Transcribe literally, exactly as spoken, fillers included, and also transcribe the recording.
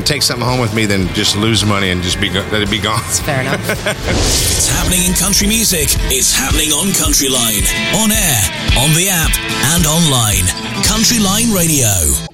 take something home with me than just lose money and just be go- let it be gone. It's fair enough. It's happening in country music. It's happening on Country Line. On air, on the app, and online. Country Line Radio.